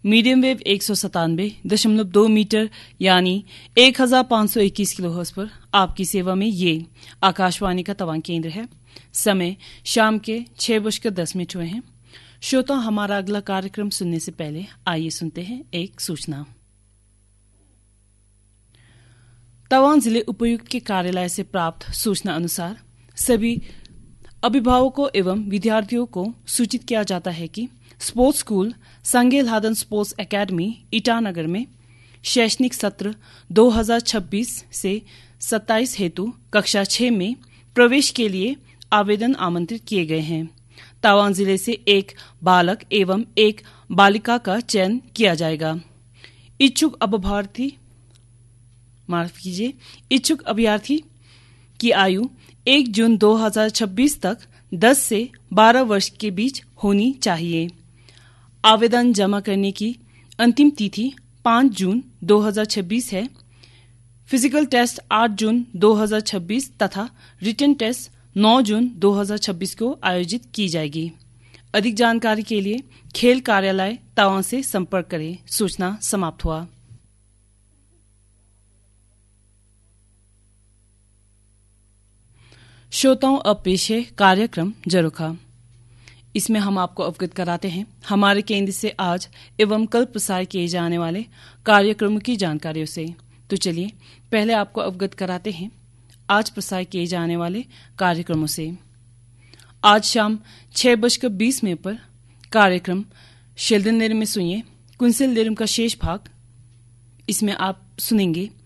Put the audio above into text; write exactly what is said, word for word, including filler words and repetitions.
Medium wave एक सौ सतानवे दशमलव दो मीटर यानी एक हजार पाँच सौ इक्कीस किलोहर्ट्ज पर आपकी सेवा में ये आकाशवाणी का तवांग केंद्र है। समय शाम के छह बजकर दस मिनट हुए हैं। श्रोता, हमारा अगला कार्यक्रम सुनने से पहले आइए सुनते हैं एक सूचना। तवांग जिले उपायुक्त के कार्यालय से प्राप्त सूचना अनुसार सभी अभिभावकों एवं विद्यार्थियों को सूचित किया जाता है कि sports school संगेल हादन sports academy Itanagar में शैक्षणिक सत्र दो हज़ार छब्बीस से सत्ताईस हेतु कक्षा छह में प्रवेश के लिए आवेदन आमंत्रित किए गए हैं। तवांग जिले से एक बालक एवं एक बालिका का चयन किया जाएगा। इच्छुक अभ्यर्थी माफ कीजिए इच्छुक अभ्यर्थी की आयु एक जून दो हज़ार छब्बीस तक दस से बारह वर्ष के बीच होनी चाहिए। आवेदन जमा करने की अंतिम तिथि पाँच जून दो हज़ार छब्बीस है। फिजिकल टेस्ट आठ जून दो हज़ार छब्बीस तथा रिटन टेस्ट नौ जून दो हज़ार छब्बीस को आयोजित की जाएगी। अधिक जानकारी के लिए खेल कार्यालय तवांग से संपर्क करें। सूचना समाप्त हुआ। श्रोताओं, अब पेश है कार्यक्रम जरोखा। इसमें हम आपको अवगत कराते हैं हमारे केंद्र से आज एवं कल प्रसार किए जाने वाले कार्यक्रमों की जानकारियों से। तो चलिए पहले आपको अवगत कराते हैं आज प्रसार किए जाने वाले कार्यक्रमों से। आज शाम छह बजकर बीस मिनट पर कार्यक्रम शेल्दन निरम में सुनिए कुंसल निरम का शेष भाग। इसमें आप सुनेंगे